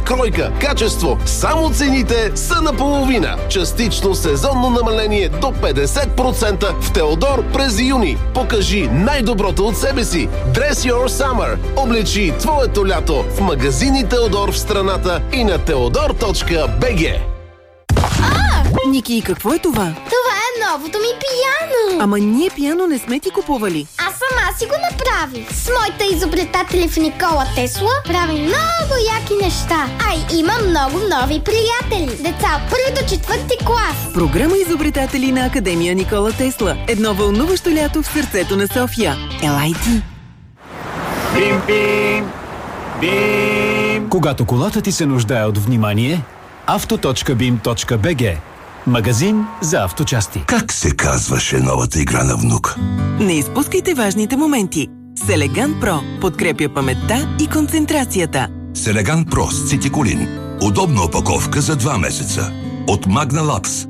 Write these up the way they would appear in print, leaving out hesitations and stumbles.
кройка, качество. Само цените са наполовина. Частично сезонно намаление до 50% в Теодор през юни. Покажи най-доброто от себе си. Dress your summer. Облечи твоето лято в магазини Теодор в страната и на teodor.bg. Ники, какво е това? Това е новото ми пияно. Ама ние пияно не сме ти купували. Аз сама си го направих. С моите изобретатели в Никола Тесла прави много яки неща. А и има много нови приятели. Деца от 1 до 4 клас. Програма изобретатели на Академия Никола Тесла. Едно вълнуващо лято в сърцето на София. Елай ти! Бим, бим, бим. Когато колата ти се нуждае от внимание, auto.bim.bg. Магазин за авточасти. Как се казваше новата игра на внук? Не изпускайте важните моменти. Селеган Про подкрепя паметта и концентрацията. Селеган Про с цитиколин. Удобна опаковка за 2 месеца. От Magna Labs.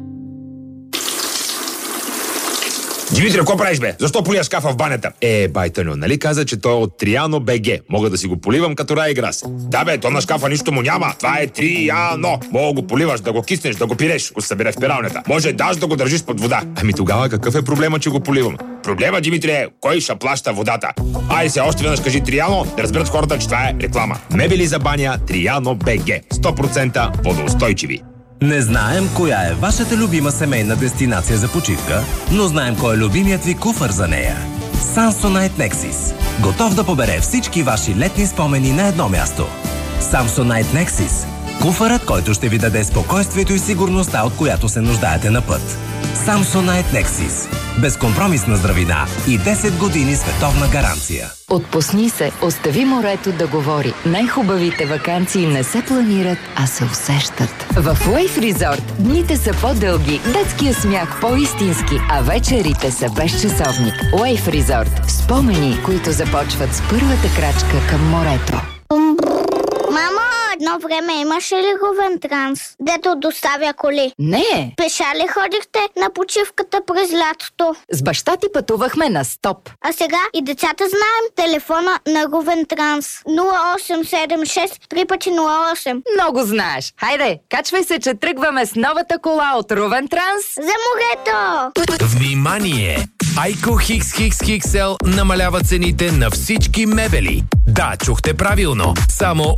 Димитри, какво правиш, бе? Защо полия шкафа в банята? Байтъню, нали каза, че той е от Триано БГ. Мога да си го поливам като Райграс. Да, бе, то на шкафа нищо му няма. Това е Триано. Мога го поливаш, да го киснеш, да го пиреш, ако се събере в пиралнята. Може даже да го държиш под вода. Ами тогава какъв е проблема, че го поливам? Проблема, Димитри, е кой ще плаща водата. Айде се, още веднъж кажи Триано, да разберат хората, че това е реклама. Мебели за баня Триано БГ. 100% водоустойчиви. Не знаем коя е вашата любима семейна дестинация за почивка, но знаем кой е любимият ви куфар за нея. Samsonite Nexus. Готов да побере всички ваши летни спомени на едно място. Samsonite Nexus. Куфарът, който ще ви даде спокойствието и сигурността, от която се нуждаете на път. Samsonite Nexus. Безкомпромисна здравина и 10 години световна гаранция. Отпусни се, остави морето да говори. Най-хубавите ваканции не се планират, а се усещат. В Wave Resort дните са по-дълги, детския смях по-истински, а вечерите са без часовник. Wave Resort. Спомени, които започват с първата крачка към морето. Мамо, едно време имаше ли Ровен Транс, дето доставя коли? Не! Пеша ли ходихте на почивката през лятото? С баща ти пътувахме на стоп. А сега и децата знаем телефона на Ровен Транс 0876 3x08. Много знаеш. Хайде, качвай се, че тръгваме с новата кола от Ровен Транс. За морето! Внимание! Айко XXXL намалява цените на всички мебели. Да, чухте правилно. Само